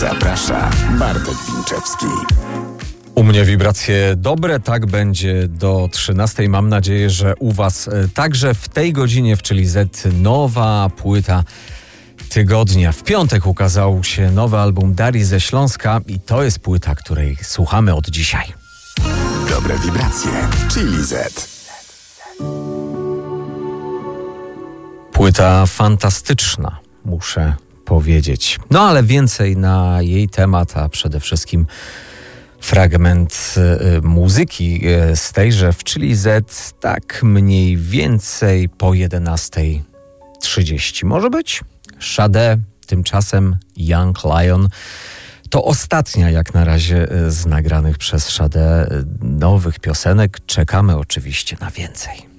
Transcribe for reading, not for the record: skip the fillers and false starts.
Zaprasza Bartek Winczewski. U mnie wibracje dobre, tak będzie do 13. Mam nadzieję, że u Was także w tej godzinie w Czyli Z nowa płyta tygodnia. W piątek ukazał się nowy album Darii ze Śląska i to jest płyta, której słuchamy od dzisiaj. Dobre wibracje w Czyli Z. Płyta fantastyczna, muszę powiedzieć. No ale więcej na jej temat, a przede wszystkim fragment muzyki z tejże w Czyli Z, tak mniej więcej po 11:30. Może być? Sade, tymczasem Young Lion. To ostatnia jak na razie z nagranych przez Sade nowych piosenek. Czekamy oczywiście na więcej.